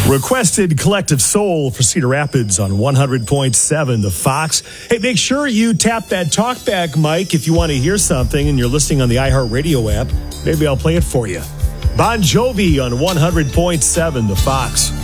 Requested Collective Soul for Cedar Rapids on 100.7 The Fox. Hey, make sure you tap that talkback mic if you want to hear something and you're listening on the iHeartRadio app. Maybe I'll play it for you. Bon Jovi on 100.7 The Fox.